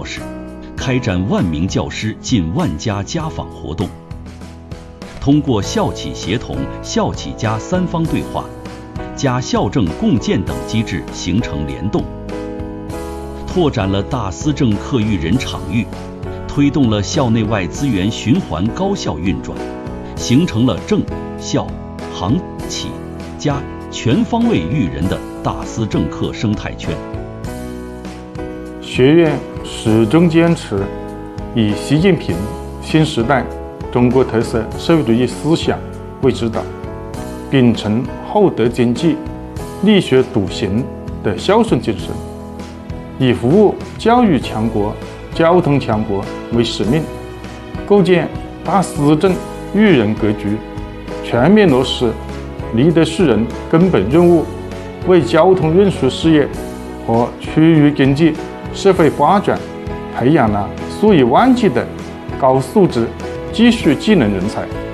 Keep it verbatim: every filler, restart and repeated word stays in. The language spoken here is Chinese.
模式，开展万名教师近万家家访活动。通过校企协同、校企家三方对话、加校政共建等机制形成联动，拓展了大思政课育人场域，推动了校内外资源循环高效运转，形成了政、校、行、企、家全方位育人的大思政课生态圈。 学院始终坚持以习近平新时代中国特色社会主义思想为指导，秉承厚德经济、力学笃行的孝顺精神，以服务教育强国、交通强国为使命，构建大思政育人格局，全面落实立德树人根本任务，为交通运输事业和区域经济社会发展培养了数以万计的高素质技术技能人才。